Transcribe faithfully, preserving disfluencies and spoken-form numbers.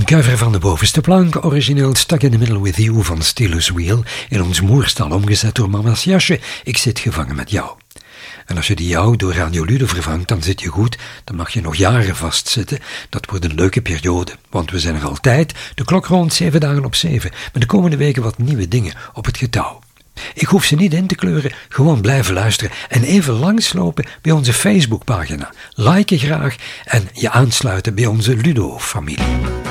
Een cover van de bovenste plank, origineel Stuck in the Middle with You van Steelers Wheel, in ons moerstal omgezet door Mama's Jasje, Ik zit gevangen met jou. En als je die jou door Radio Ludo vervangt, dan zit je goed, dan mag je nog jaren vastzitten. Dat wordt een leuke periode, want we zijn er altijd, de klok rond zeven dagen op zeven, met de komende weken wat nieuwe dingen op het getouw. Ik hoef ze niet in te kleuren, gewoon blijven luisteren en even langslopen bij onze Facebookpagina. Liken graag en je aansluiten bij onze Ludo-familie.